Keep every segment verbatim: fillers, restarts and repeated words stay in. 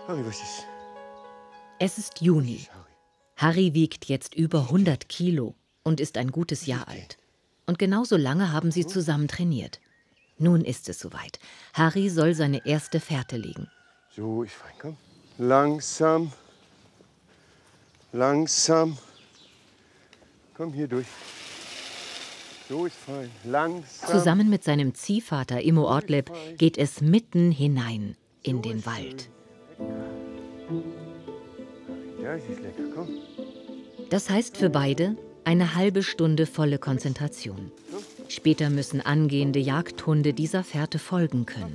Harry, was ist? Es ist Juni. Harry wiegt jetzt über hundert Kilo und ist ein gutes Jahr alt. Und genauso lange haben sie zusammen trainiert. Nun ist es soweit. Harry soll seine erste Fährte legen. So, ich fein, komm. Langsam. Langsam. Komm hier durch. So ist fein. Langsam. Zusammen mit seinem Ziehvater Immo Ortleb geht es mitten hinein in den Wald. Ja, sie ist lecker, komm. Das heißt für beide eine halbe Stunde volle Konzentration. Später müssen angehende Jagdhunde dieser Fährte folgen können.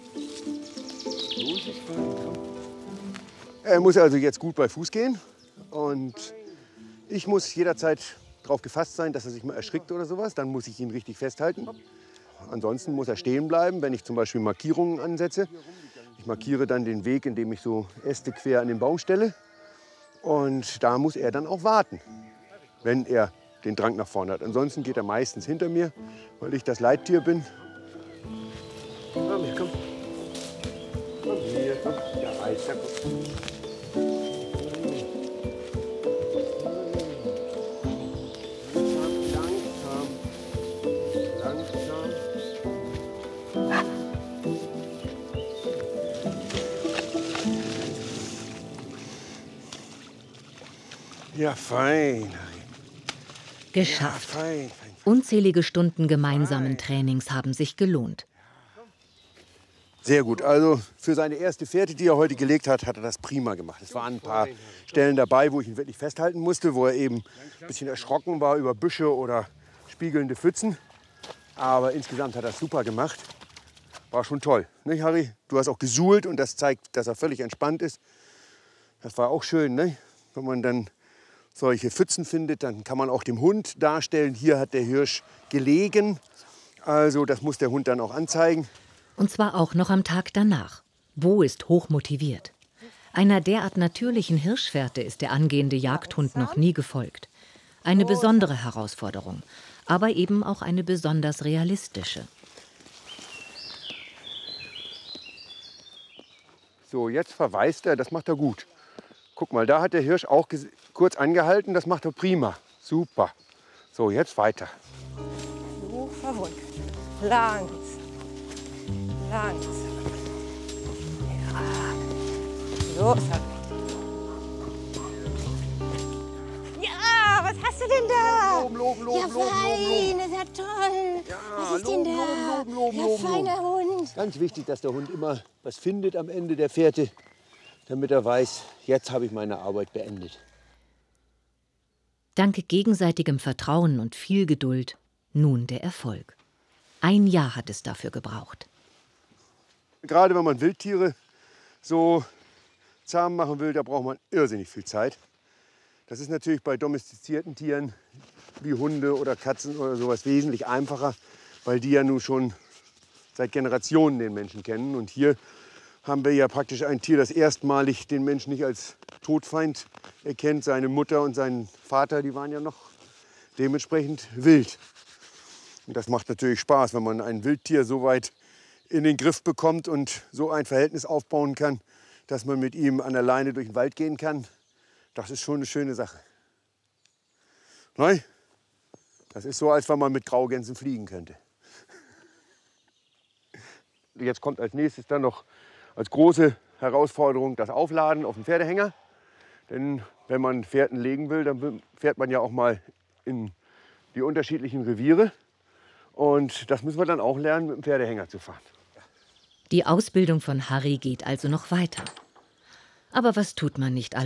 Er muss also jetzt gut bei Fuß gehen. Und ich muss jederzeit darauf gefasst sein, dass er sich mal erschrickt oder sowas. Dann muss ich ihn richtig festhalten. Ansonsten muss er stehen bleiben, wenn ich zum Beispiel Markierungen ansetze. Ich markiere dann den Weg, indem ich so Äste quer an den Baum stelle. Und da muss er dann auch warten, wenn er den Drang nach vorne hat. Ansonsten geht er meistens hinter mir, weil ich das Leittier bin. Komm her, komm. Komm her, komm. Ja, Alter, komm. Langsam, langsam, langsam. Ja, fein. Geschafft. Ja, fein, fein, fein. Unzählige Stunden gemeinsamen Trainings haben sich gelohnt. Sehr gut. Also für seine erste Fährte, die er heute gelegt hat, hat er das prima gemacht. Es waren ein paar Stellen dabei, wo ich ihn wirklich festhalten musste, wo er eben ein bisschen erschrocken war über Büsche oder spiegelnde Pfützen. Aber insgesamt hat er es super gemacht. War schon toll. Nicht, Harry? Du hast auch gesuhlt und das zeigt, dass er völlig entspannt ist. Das war auch schön, ne? Wenn man dann solche Pfützen findet, dann kann man auch dem Hund darstellen, hier hat der Hirsch gelegen. Also das muss der Hund dann auch anzeigen. Und zwar auch noch am Tag danach. Bo ist hochmotiviert. Einer derart natürlichen Hirschfährte ist der angehende Jagdhund noch nie gefolgt. Eine besondere Herausforderung, aber eben auch eine besonders realistische. So, jetzt verweist er, das macht er gut. Guck mal, da hat der Hirsch auch kurz angehalten, das macht er prima. Super. So, jetzt weiter. So, verrückt. Langs. Langs. Ja. So, zack. Ja, was hast du denn da? Loben, loben, loben, ja, loben, fein, loben. ist ja toll. Ja, was ist loben, denn da? loben, loben, ja, loben, feiner Hund. Ganz wichtig, dass der Hund immer was findet am Ende der Fährte, damit er weiß, jetzt habe ich meine Arbeit beendet. Dank gegenseitigem Vertrauen und viel Geduld nun der Erfolg. Ein Jahr hat es dafür gebraucht. Gerade wenn man Wildtiere so zahm machen will, da braucht man irrsinnig viel Zeit. Das ist natürlich bei domestizierten Tieren wie Hunde oder Katzen oder sowas wesentlich einfacher, weil die ja nun schon seit Generationen den Menschen kennen. Und hier haben wir ja praktisch ein Tier, das erstmalig den Menschen nicht als Todfeind erkennt. Seine Mutter und sein Vater, die waren ja noch dementsprechend wild. Und das macht natürlich Spaß, wenn man ein Wildtier so weit in den Griff bekommt und so ein Verhältnis aufbauen kann, dass man mit ihm an der Leine durch den Wald gehen kann. Das ist schon eine schöne Sache. Nein? Das ist so, als wenn man mit Graugänsen fliegen könnte. Jetzt kommt als nächstes dann noch als große Herausforderung das Aufladen auf dem Pferdehänger. Denn wenn man Fährten legen will, dann fährt man ja auch mal in die unterschiedlichen Reviere. Und das müssen wir dann auch lernen, mit dem Pferdehänger zu fahren. Die Ausbildung von Harry geht also noch weiter. Aber was tut man nicht alles?